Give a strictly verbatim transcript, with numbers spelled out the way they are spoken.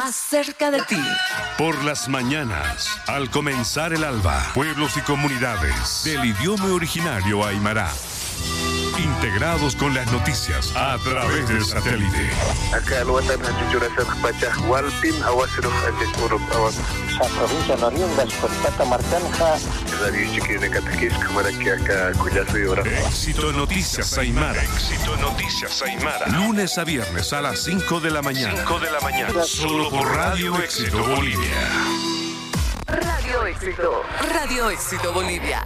más cerca de ti. Por las mañanas, al comenzar el alba, pueblos y comunidades del idioma originario aymara, integrados con las noticias a través del satélite. Acá el Watan Hajujurasan Pachah Walpin Awasiruh Ajaj Urup Awas. Sa provincia de Oriundas, Cortata Marcanja. Radio Chiquine Catequis, Camaraqui acá Cuyazo y Ora. Éxito Noticias Aymara. Éxito Noticias Aymara. Lunes a viernes a las cinco de la mañana. cinco de la mañana. Solo por Radio Éxito Bolivia. Radio Éxito. Radio Éxito Bolivia.